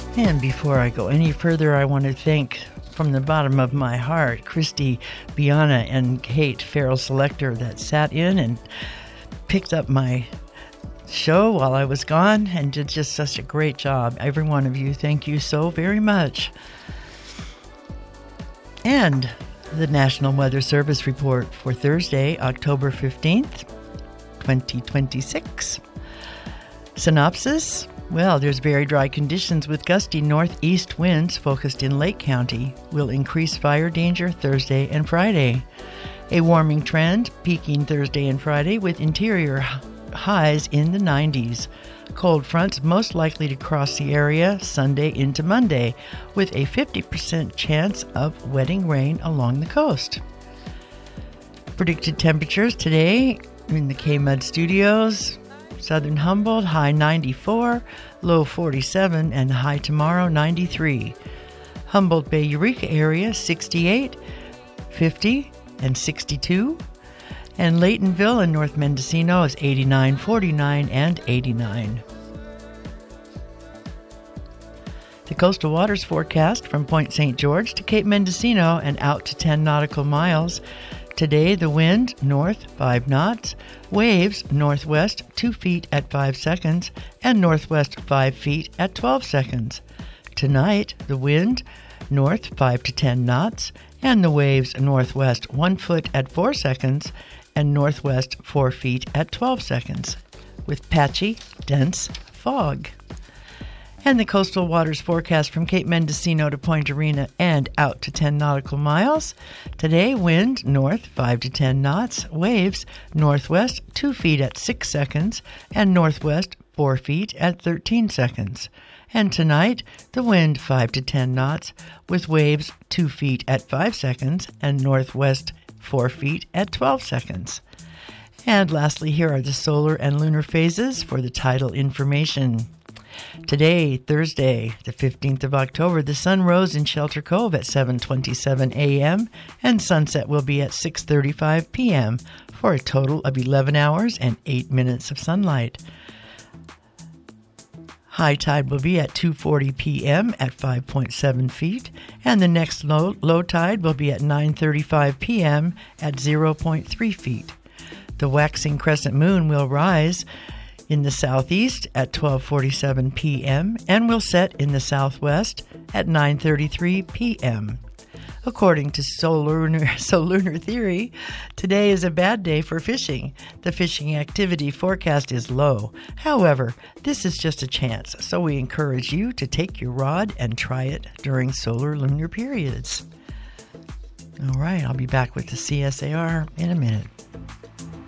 And before I go any further, I want to thank from the bottom of my heart Christy, Biana, and Kate Farrell Selector that sat in and picked up my show while I was gone and did just such a great job. Every one of you, thank you so very much. And the National Weather Service report for Thursday, October 15th, 2026. Synopsis. Well, there's very dry conditions with gusty northeast winds focused in Lake County will increase fire danger Thursday and Friday. A warming trend peaking Thursday and Friday with interior highs in the 90s. Cold fronts most likely to cross the area Sunday into Monday with a 50% chance of wetting rain along the coast. Predicted temperatures today in the KMUD studios. Southern Humboldt, high 94, low 47, and high tomorrow 93. Humboldt Bay Eureka area 68, 50, and 62. And Laytonville and North Mendocino is 89, 49, and 89. The coastal waters forecast from Point St. George to Cape Mendocino and out to 10 nautical miles. Today, the wind, north, 5 knots, waves, northwest, 2 feet at 5 seconds, and northwest, 5 feet at 12 seconds. Tonight, the wind, north, 5 to 10 knots, and the waves, northwest, 1 foot at 4 seconds, and northwest, 4 feet at 12 seconds, with patchy, dense fog. And the coastal waters forecast from Cape Mendocino to Point Arena and out to 10 nautical miles. Today, wind north 5 to 10 knots, waves northwest 2 feet at 6 seconds, and northwest 4 feet at 13 seconds. And tonight, the wind 5 to 10 knots, with waves 2 feet at 5 seconds, and northwest 4 feet at 12 seconds. And lastly, here are the solar and lunar phases for the tidal information. Today, Thursday, the 15th of October, the sun rose in Shelter Cove at 7:27 a.m. and sunset will be at 6:35 p.m. for a total of 11 hours and 8 minutes of sunlight. High tide will be at 2:40 p.m. at 5.7 feet, and the next low tide will be at 9:35 p.m. at 0.3 feet. The waxing crescent moon will rise in the southeast at 12:47 p.m. and will set in the southwest at 9:33 p.m. According to Solunar Theory, today is a bad day for fishing. The fishing activity forecast is low. However, this is just a chance, so we encourage you to take your rod and try it during solar lunar periods. All right, I'll be back with the CSAR in a minute.